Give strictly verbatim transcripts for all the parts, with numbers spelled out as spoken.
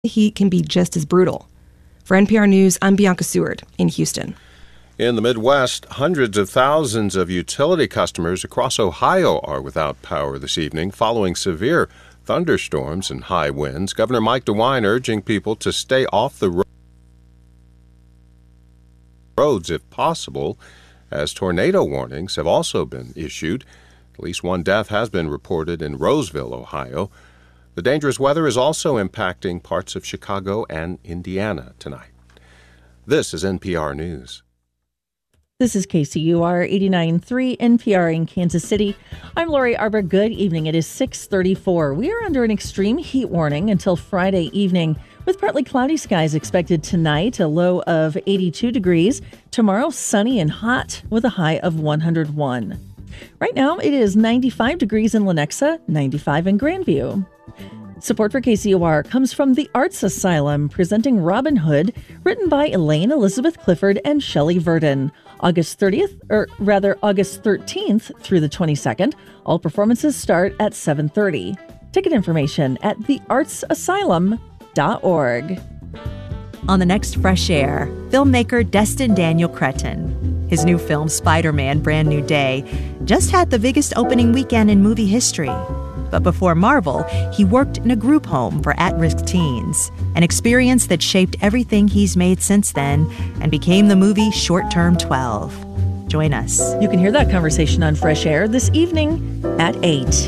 The heat can be just as brutal. For N P R News, I'm Bianca Seward in Houston. In the Midwest, hundreds of thousands of utility customers across Ohio are without power this evening following severe thunderstorms and high winds. Governor Mike DeWine urging people to stay off the roads if possible, as tornado warnings have also been issued. At least one death has been reported in Roseville, Ohio. The dangerous weather is also impacting parts of Chicago and Indiana tonight. This is N P R News. This is K C U R eighty-nine point three N P R in Kansas City. I'm Lori Arbor. Good evening. It is six thirty-four. We are under an extreme heat warning until Friday evening, with partly cloudy skies expected tonight, a low of eighty-two degrees. Tomorrow, sunny and hot with a high of one hundred one. Right now, it is ninety-five degrees in Lenexa, ninety-five in Grandview. Support for K C U R comes from the Arts Asylum, presenting Robin Hood, written by Elaine Elizabeth Clifford and Shelley Verdon. August thirtieth, or rather August thirteenth through the twenty-second. All performances start at seven thirty. Ticket information at the arts asylum dot org. On the next Fresh Air, filmmaker Destin Daniel Cretton. His new film, Spider-Man: Brand New Day, just had the biggest opening weekend in movie history. But before Marvel, he worked in a group home for at-risk teens, an experience that shaped everything he's made since then and became the movie Short Term twelve. Join us. You can hear that conversation on Fresh Air this evening at eight.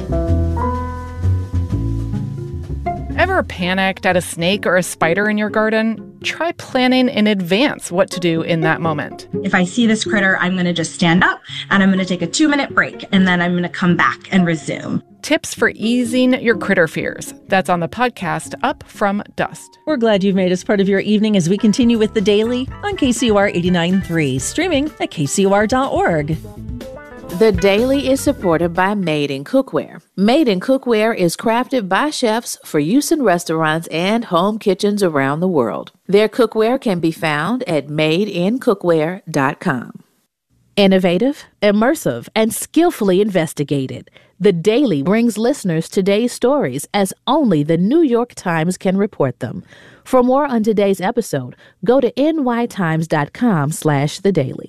Ever panicked at a snake or a spider in your garden? Try planning in advance what to do in that moment. If I see this critter, I'm going to just stand up and I'm going to take a two-minute break, and then I'm going to come back and resume. Tips for easing your critter fears. That's on the podcast Up From Dust. We're glad you've made us part of your evening as we continue with The Daily on K C U R eighty-nine point three, streaming at K C U R dot org. The Daily is supported by Made in Cookware. Made in Cookware is crafted by chefs for use in restaurants and home kitchens around the world. Their cookware can be found at made in cookware dot com. Innovative, immersive, and skillfully investigated, The Daily brings listeners today's stories as only the New York Times can report them. For more on today's episode, go to N Y times dot com slash the daily.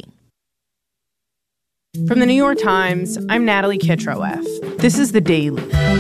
From the New York Times, I'm Natalie Kitroeff. This is The Daily.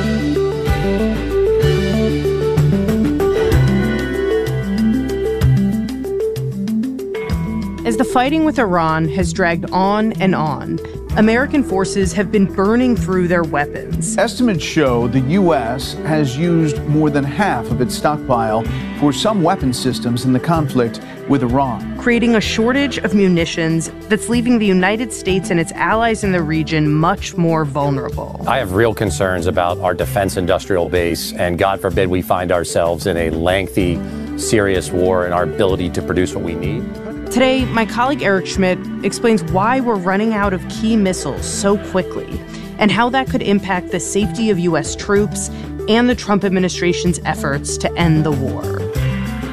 As the fighting with Iran has dragged on and on, American forces have been burning through their weapons. Estimates show the U S has used more than half of its stockpile for some weapon systems in the conflict with Iran, creating a shortage of munitions that's leaving the United States and its allies in the region much more vulnerable. I have real concerns about our defense industrial base, and God forbid we find ourselves in a lengthy, serious war and our ability to produce what we need. Today, my colleague Eric Schmidt explains why we're running out of key missiles so quickly and how that could impact the safety of U S troops and the Trump administration's efforts to end the war.